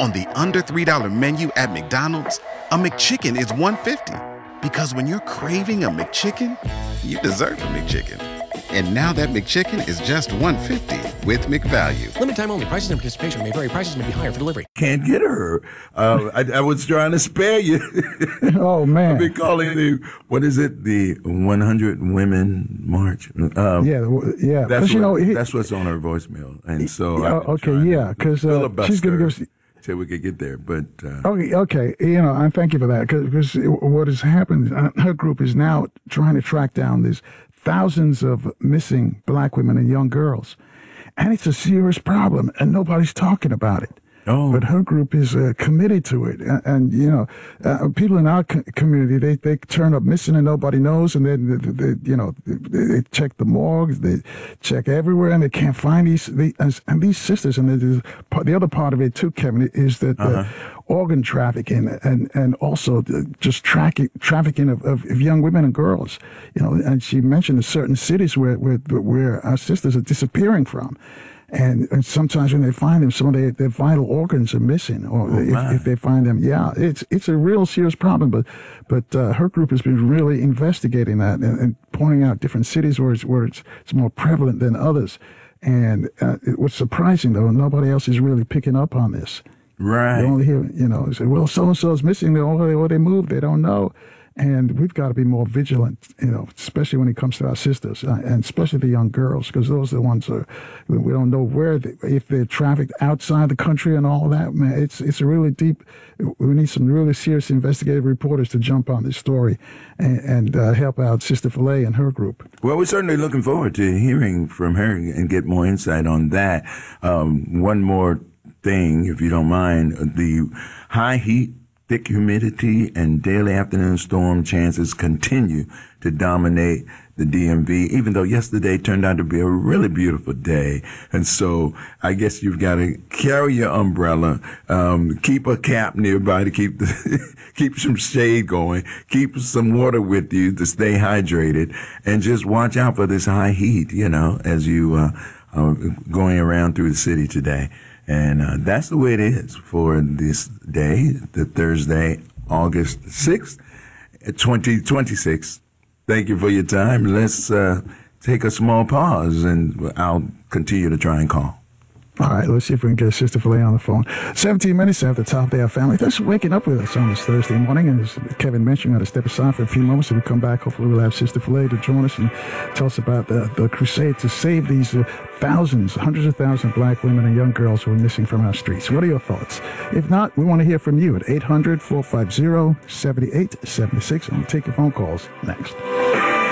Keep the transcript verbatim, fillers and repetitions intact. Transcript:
On the under three dollar menu at McDonald's, a McChicken is one fifty. Because when you're craving a McChicken, you deserve a McChicken. And now that McChicken is just one fifty with McValue. Limited time only. Prices and participation may vary. Prices may be higher for delivery. Can't get her. Uh, I, I was trying to spare you. Oh, man. I've been calling the, what is it, the one hundred Women March? Um, yeah, yeah. That's, what, you know, he, that's what's on her voicemail. And so, uh, okay, yeah, because uh, she's going to go. Till we could get there, but uh, okay, okay, you know, and thank you for that, because what has happened, uh, her group is now trying to track down these thousands of missing black women and young girls, and it's a serious problem, and nobody's talking about it. Oh. But her group is uh, committed to it, and, and you know, uh, people in our co- community they they turn up missing and nobody knows, and then they, they, you know they, they check the morgues, they check everywhere, and they can't find these. They, and, and these sisters, and there's part, the other part of it too, Kevin, is that uh-huh. uh, organ trafficking and and also the, just tracking trafficking of, of, of young women and girls. You know, and she mentioned certain cities where where where our sisters are disappearing from. And, and sometimes when they find them, some of their, their vital organs are missing, or oh, if, if they find them, yeah, it's it's a real serious problem. But but uh, her group has been really investigating that and, and pointing out different cities where it's where it's, it's more prevalent than others. And uh, it, what's surprising though, nobody else is really picking up on this. Right. You only hear, you know, say, well, so and so is missing. They or they moved. They don't know. And we've got to be more vigilant, you know, especially when it comes to our sisters, uh, and especially the young girls, because those are the ones that we don't know where, they, if they're trafficked outside the country and all that. Man, it's it's a really deep. We need some really serious investigative reporters to jump on this story and, and uh, help out Sister Filet and her group. Well, we're certainly looking forward to hearing from her and get more insight on that. Um, one more thing, if you don't mind, the high heat, thick humidity, and daily afternoon storm chances continue to dominate the D M V, even though yesterday turned out to be a really beautiful day. And so I guess you've got to carry your umbrella, um, keep a cap nearby to keep the, keep some shade going, keep some water with you to stay hydrated, and just watch out for this high heat, you know, as you uh, are going around through the city today. And uh, that's the way it is for this day, the Thursday, August sixth, twenty twenty-six. Thank you for your time. Let's uh, take a small pause, and I'll continue to try and call. All right, let's see if we can get Sister Filet on the phone. seventeen minutes after the top of our family. Thanks for waking up with us on this Thursday morning. And as Kevin mentioned, we're going to step aside for a few moments. When we come back, hopefully we'll have Sister Filet to join us and tell us about the, the crusade to save these uh, thousands, hundreds of thousands of black women and young girls who are missing from our streets. What are your thoughts? If not, we want to hear from you at eight hundred, four five zero, seven eight seven six. And we'll take your phone calls next.